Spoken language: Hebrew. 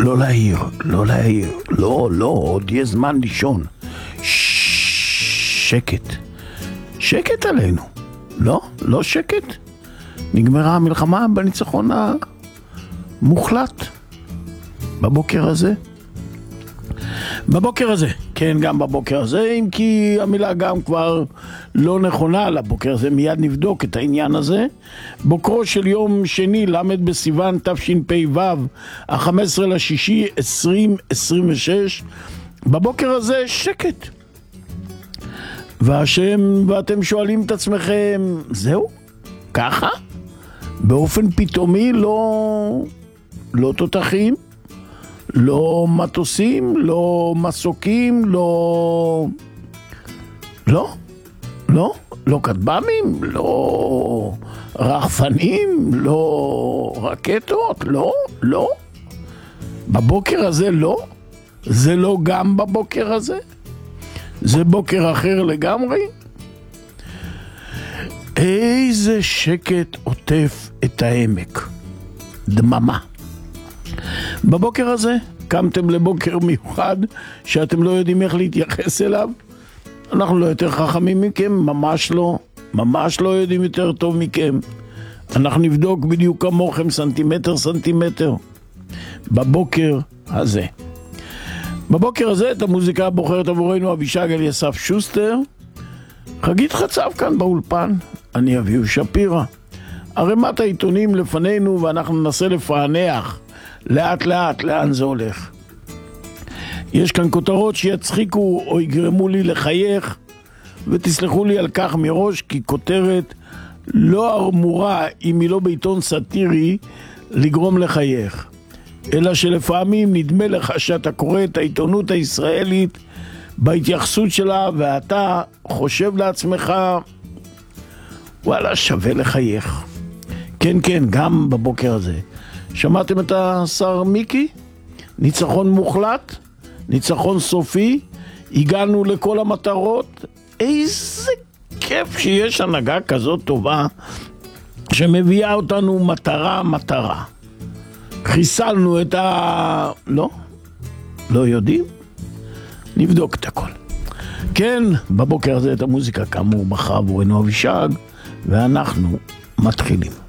לא להעיר, לא להעיר, לא, לא, עוד יש זמן לישון. שקט, שקט עלינו. לא, לא שקט. נגמרה המלחמה בניצחון המוחלט. בבוקר הזה. בבוקר הזה, כן, גם בבוקר הזה, אם כי המילה גם כבר לא נכונה לבוקר הזה, מיד נבדוק את העניין הזה. בוקרו של יום שני, למד בסיוון תשפ"ו, ה-15/6/2026, בבוקר הזה שקט. ואתם שואלים את עצמכם, זהו? ככה? באופן פתאומי לא תותחים? לא מטוסים, לא מסוקים, לא כטב"מים, לא רחפנים, לא רקטות, לא. בבוקר הזה לא. זה לא גם בבוקר הזה. זה בוקר אחר לגמרי. איזה שקט עוטף את העמק. דממה. בבוקר הזה קמתם לבוקר מיוחד שאתם לא יודעים איך להתייחס אליו. אנחנו לא יותר חכמים מכם, ממש לא. ממש לא יודעים יותר טוב מכם. אנחנו נבדוק בדיוק כמוכם סנטימטר. בבוקר הזה. בבוקר הזה את המוזיקה בוחרת עבורנו אבישג אליסף שוסטר. חגית חצב כאן באולפן. אני אביהו שפירא. ערימת העיתונים לפנינו ואנחנו ננסה לפענח לאט לאט לאן זה הולך. יש כאן כותרות שיצחיקו או יגרמו לי לחייך, ותסלחו לי על כך מראש, כי כותרת לא אמורה, אם היא לא בעיתון סאטירי, לגרום לחייך. אלא שלפעמים נדמה לך שאתה קורא את העיתונות הישראלית בהתייחסות שלה, ואתה חושב לעצמך, וואלה, שווה לחייך. כן, גם בבוקר הזה. שמעתם את השר מיקי? ניצחון מוחלט, ניצחון סופי, הגענו לכל המטרות. איזה כיף שיש הנהגה כזאת טובה שמביאה אותנו מטרה. חיסלנו את לא יודעים? נבדוק את הכל. כן, בבוקר הזה את המוזיקה כאמור בחר עבורנו אבישג, ואנחנו מתחילים.